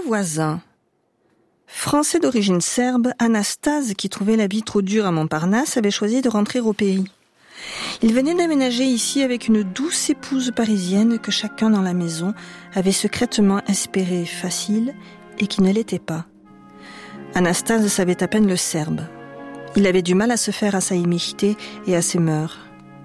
voisins. Français d'origine serbe, Anastase, qui trouvait la vie trop dure à Montparnasse, avait choisi de rentrer au pays. Il venait d'aménager ici avec une douce épouse parisienne que chacun dans la maison avait secrètement espéré facile et qui ne l'était pas. Anastase savait à peine le serbe. Il avait du mal à se faire à sa imité et à ses mœurs.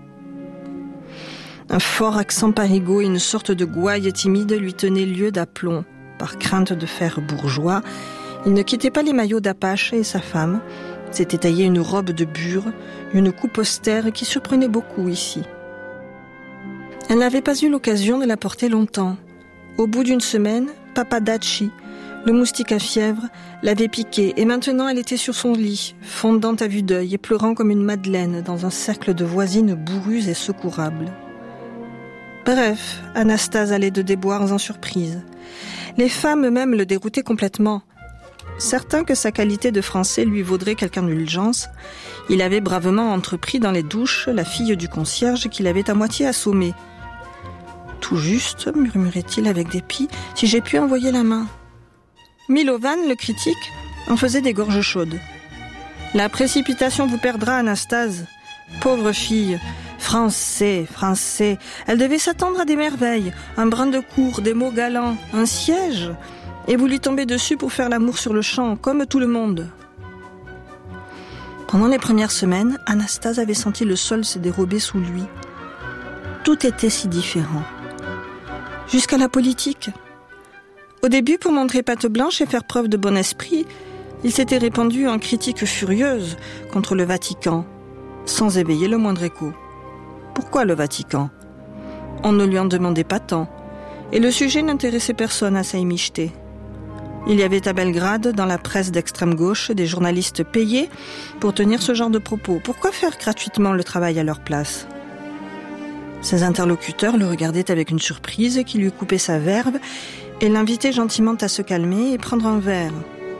Un fort accent parigot et une sorte de gouaille timide lui tenaient lieu d'aplomb. Par crainte de faire bourgeois, il ne quittait pas les maillots d'Apache et sa femme s'était taillé une robe de bure, une coupe austère qui surprenait beaucoup ici. Elle n'avait pas eu l'occasion de la porter longtemps. Au bout d'une semaine, Papa Dachi, le moustique à fièvre, l'avait piquée et maintenant elle était sur son lit, fondant à vue d'œil et pleurant comme une madeleine dans un cercle de voisines bourrues et secourables. Bref, Anastase allait de déboires en surprise. Les femmes même le déroutaient complètement. Certain que sa qualité de français lui vaudrait quelque indulgence, il avait bravement entrepris dans les douches la fille du concierge qu'il avait à moitié assommée. « Tout juste, murmurait-il avec dépit, si j'ai pu envoyer la main. » Milovan, le critique, en faisait des gorges chaudes. « La précipitation vous perdra, Anastase. Pauvre fille, français, elle devait s'attendre à des merveilles, un brin de cour, des mots galants, un siège, et vous lui tombez dessus pour faire l'amour sur le champ, comme tout le monde. » Pendant les premières semaines, Anastase avait senti le sol se dérober sous lui. Tout était si différent. Jusqu'à la politique. Au début, pour montrer patte blanche et faire preuve de bon esprit, il s'était répandu en critiques furieuses contre le Vatican, sans éveiller le moindre écho. Pourquoi le Vatican ? On ne lui en demandait pas tant, et le sujet n'intéressait personne à sa immicheté. Il y avait à Belgrade, dans la presse d'extrême gauche, des journalistes payés pour tenir ce genre de propos. Pourquoi faire gratuitement le travail à leur place ? Ses interlocuteurs le regardaient avec une surprise qui lui coupait sa verve et l'invitaient gentiment à se calmer et prendre un verre.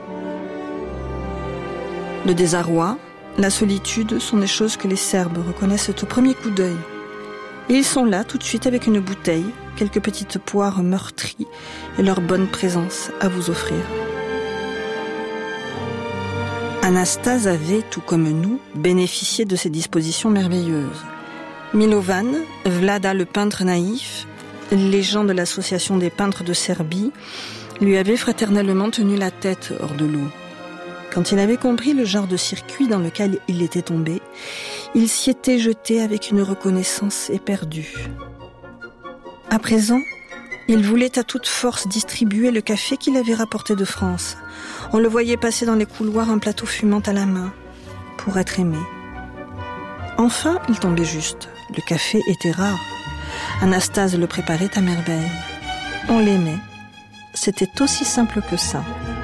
Le désarroi, la solitude sont des choses que les Serbes reconnaissent au premier coup d'œil. Et ils sont là tout de suite avec une bouteille, quelques petites poires meurtries et leur bonne présence à vous offrir. Anastase avait, tout comme nous, bénéficié de ces dispositions merveilleuses. Milovan, Vlada le peintre naïf, les gens de l'association des peintres de Serbie, lui avaient fraternellement tenu la tête hors de l'eau. Quand il avait compris le genre de circuit dans lequel il était tombé, il s'y était jeté avec une reconnaissance éperdue. À présent, il voulait à toute force distribuer le café qu'il avait rapporté de France. On le voyait passer dans les couloirs un plateau fumant à la main, pour être aimé. Enfin, il tombait juste. Le café était rare. Anastase le préparait à merveille. On l'aimait. C'était aussi simple que ça.